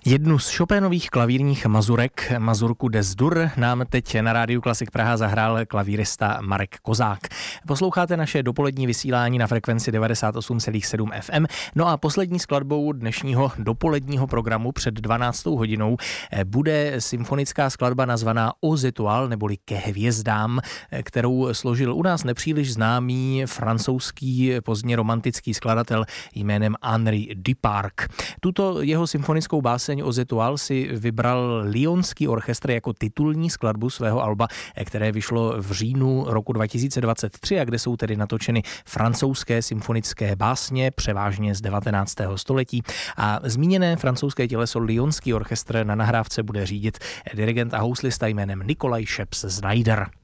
Jednu z Chopinových klavírních mazurek, mazurku Des Dur, nám teď na Rádiu Klasik Praha zahrál klavírista Marek Kozák. Posloucháte naše dopolední vysílání na frekvenci 98,7 FM. No a poslední skladbou dnešního dopoledního programu před 12. hodinou bude symfonická skladba nazvaná Aux Étoiles, neboli Ke hvězdám, kterou složil u nás nepříliš známý francouzský pozdně romantický skladatel jménem Henri Duparc. Tuto jeho symfonickou báseň Aux Étoiles si vybral Lyonský orchestr jako titulní skladbu svého alba, které vyšlo v říjnu roku 2023 a kde jsou tedy natočeny francouzské symfonické básně, převážně z 19. století. A zmíněné francouzské těleso Lyonský orchestr na nahrávce bude řídit dirigent a houslista jménem Nikolaj Scheps-Znaider.